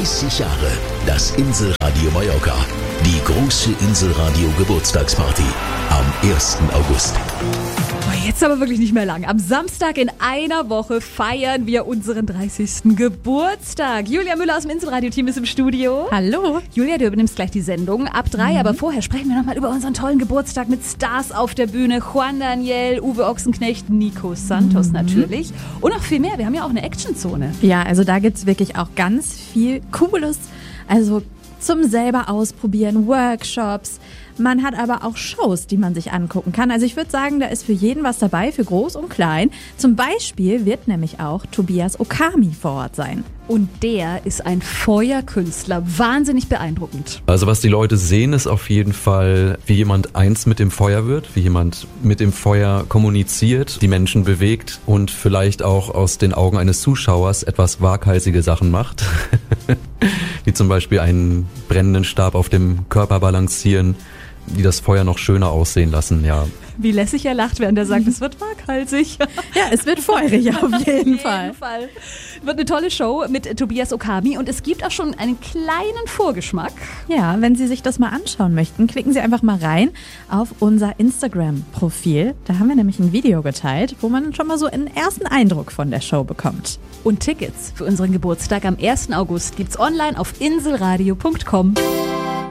30 Jahre das Inselradio Mallorca. Die große Inselradio Geburtstagsparty am 1. August. Jetzt aber wirklich nicht mehr lang. Am Samstag in einer Woche feiern wir unseren 30. Geburtstag. Julia Müller aus dem Inselradio-Team ist im Studio. Hallo. Julia, du übernimmst gleich die Sendung ab 3, aber vorher sprechen wir nochmal über unseren tollen Geburtstag mit Stars auf der Bühne. Juan Daniel, Uwe Ochsenknecht, Nico Santos natürlich und noch viel mehr. Wir haben ja auch eine Actionzone. Ja, also da gibt's wirklich auch ganz viel Cooles. Also zum selber ausprobieren, Workshops. Man hat aber auch Shows, die man sich angucken kann. Also ich würde sagen, da ist für jeden was dabei, für groß und klein. Zum Beispiel wird nämlich auch Tobias Okami vor Ort sein. Und der ist ein Feuerkünstler. Wahnsinnig beeindruckend. Also was die Leute sehen, ist auf jeden Fall, wie jemand eins mit dem Feuer wird, wie jemand mit dem Feuer kommuniziert, die Menschen bewegt und vielleicht auch aus den Augen eines Zuschauers etwas waghalsige Sachen macht. Wie zum Beispiel einen brennenden Stab auf dem Körper balancieren, die das Feuer noch schöner aussehen lassen, ja. Wie lässig er lacht, während er sagt, es wird waghalsig. Ja, es wird feurig auf jeden Fall. Wird eine tolle Show mit Tobias Okami und es gibt auch schon einen kleinen Vorgeschmack. Ja, wenn Sie sich das mal anschauen möchten, klicken Sie einfach mal rein auf unser Instagram-Profil. Da haben wir nämlich ein Video geteilt, wo man schon mal so einen ersten Eindruck von der Show bekommt. Und Tickets für unseren Geburtstag am 1. August gibt's online auf inselradio.com.